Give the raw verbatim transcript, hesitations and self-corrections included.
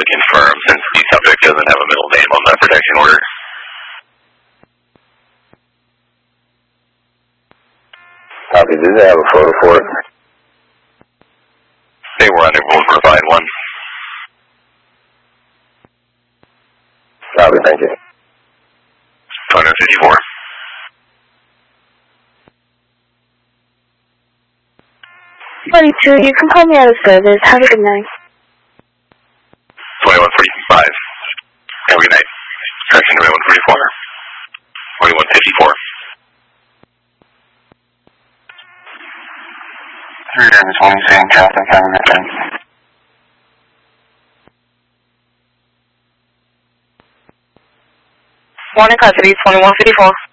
confirm since the subject doesn't have a middle name on the protection order. Copy. Did they have a photo for it? They were unable to provide one. Copy. Thank you. Photo fifty-four. twenty-two, you can call me out of service. Have a good night. twenty-one forty-five. Have a good night. Correction, twenty-one forty-four. twenty-one fifty-four. three Davis one, saying traffic having a turn. Morning custody, twenty-one fifty-four.